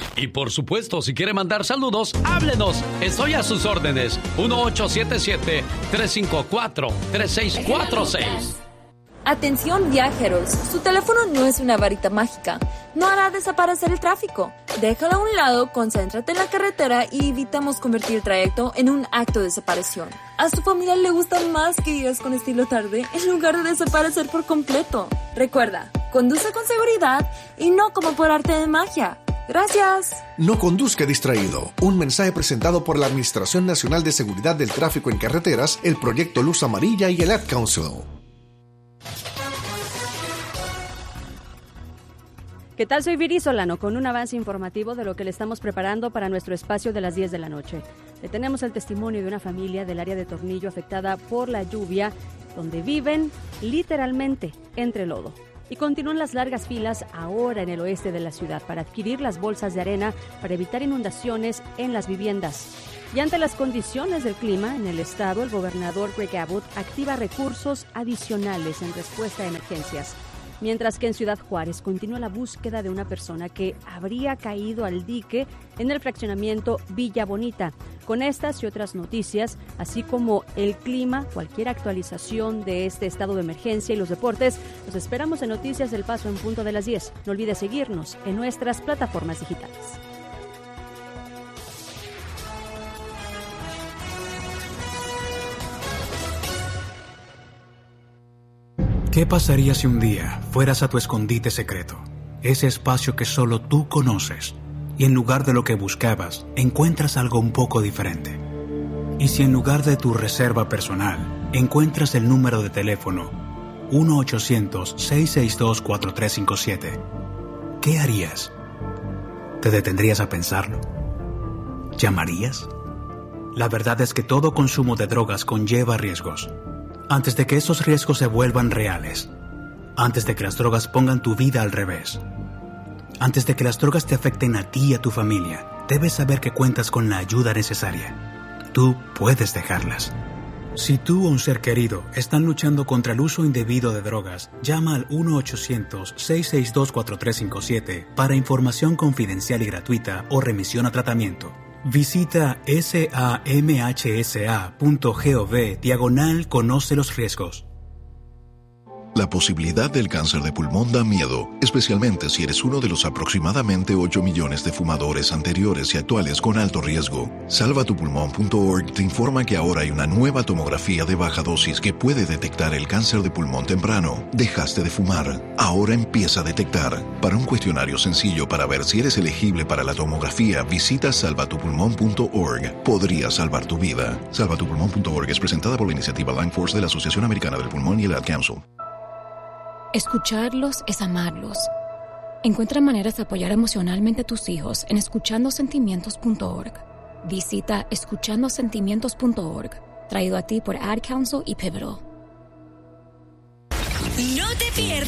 Y por supuesto, si quiere mandar saludos, háblenos. Estoy a sus órdenes. 1877-354-3646. Atención viajeros, su teléfono no es una varita mágica, no hará desaparecer el tráfico. Déjalo a un lado, concéntrate en la carretera y evitamos convertir el trayecto en un acto de desaparición. A su familia le gusta más que vivas con estilo tarde en lugar de desaparecer por completo. Recuerda, conduce con seguridad y no como por arte de magia. Gracias. No conduzca distraído. Un mensaje presentado por la Administración Nacional de Seguridad del Tráfico en Carreteras, el Proyecto Luz Amarilla y el Ad Council. ¿Qué tal? Soy Viri Solano con un avance informativo de lo que le estamos preparando para nuestro espacio de las 10 de la noche. Le tenemos el testimonio de una familia del área de Tornillo afectada por la lluvia, donde viven literalmente entre lodo. Y continúan las largas filas ahora en el oeste de la ciudad para adquirir las bolsas de arena para evitar inundaciones en las viviendas. Y ante las condiciones del clima en el estado, el gobernador Greg Abbott activa recursos adicionales en respuesta a emergencias. Mientras que en Ciudad Juárez continúa la búsqueda de una persona que habría caído al dique en el fraccionamiento Villa Bonita. Con estas y otras noticias, así como el clima, cualquier actualización de este estado de emergencia y los deportes, los esperamos en Noticias del Paso en punto de las 10. No olvide seguirnos en nuestras plataformas digitales. ¿Qué pasaría si un día fueras a tu escondite secreto? Ese espacio que solo tú conoces, y en lugar de lo que buscabas, encuentras algo un poco diferente. Y si en lugar de tu reserva personal, encuentras el número de teléfono 1-800-662-4357, ¿qué harías? ¿Te detendrías a pensarlo? ¿Llamarías? La verdad es que todo consumo de drogas conlleva riesgos. Antes de que esos riesgos se vuelvan reales, antes de que las drogas pongan tu vida al revés, antes de que las drogas te afecten a ti y a tu familia, debes saber que cuentas con la ayuda necesaria. Tú puedes dejarlas. Si tú o un ser querido están luchando contra el uso indebido de drogas, llama al 1-800-662-4357 para información confidencial y gratuita o remisión a tratamiento. Visita samhsa.gov/conoce los riesgos. La posibilidad del cáncer de pulmón da miedo, especialmente si eres uno de los aproximadamente 8 millones de fumadores anteriores y actuales con alto riesgo. Salvatupulmón.org te informa que ahora hay una nueva tomografía de baja dosis que puede detectar el cáncer de pulmón temprano. Dejaste de fumar, ahora empieza a detectar. Para un cuestionario sencillo para ver si eres elegible para la tomografía, visita salvatupulmón.org. Podría salvar tu vida. Salvatupulmón.org es presentada por la iniciativa Lung Force de la Asociación Americana del Pulmón y el Ad Council. Escucharlos es amarlos. Encuentra maneras de apoyar emocionalmente a tus hijos en escuchandosentimientos.org. Visita escuchandosentimientos.org, traído a ti por Ad Council y Pivotal. No te pierdas